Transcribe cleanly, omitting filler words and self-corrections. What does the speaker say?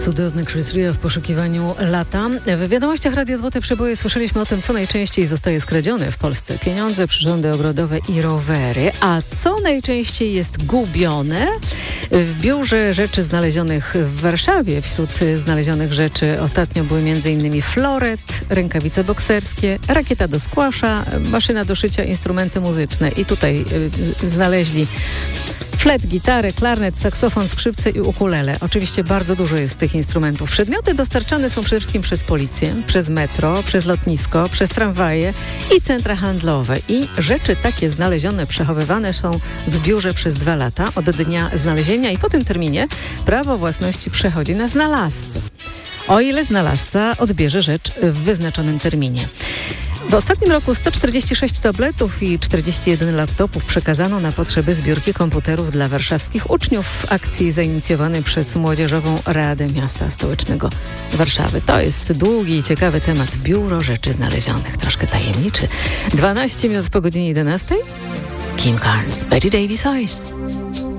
Cudowny Chris Rea w poszukiwaniu lata. W wiadomościach Radia Złote Przeboje słyszeliśmy o tym, co najczęściej zostaje skradzione w Polsce. Pieniądze, przyrządy ogrodowe i rowery. A co najczęściej jest gubione? W Biurze Rzeczy Znalezionych w Warszawie wśród znalezionych rzeczy ostatnio były m.in. floret, rękawice bokserskie, rakieta do squasha, maszyna do szycia, instrumenty muzyczne. I tutaj znaleźli flet, gitarę, klarnet, saksofon, skrzypce i ukulele. Oczywiście bardzo dużo jest tych instrumentów. Przedmioty dostarczane są przede wszystkim przez policję, przez metro, przez lotnisko, przez tramwaje i centra handlowe. I rzeczy takie znalezione, przechowywane są w biurze przez 2 lata od dnia znalezienia i po tym terminie prawo własności przechodzi na znalazcę. O ile znalazca odbierze rzecz w wyznaczonym terminie. W ostatnim roku 146 tabletów i 41 laptopów przekazano na potrzeby zbiórki komputerów dla warszawskich uczniów w akcji zainicjowanej przez Młodzieżową Radę Miasta Stołecznego Warszawy. To jest długi i ciekawy temat. Biuro Rzeczy Znalezionych. Troszkę tajemniczy. 12 minut po godzinie 11. Kim Carnes, Betty Davis Eyes.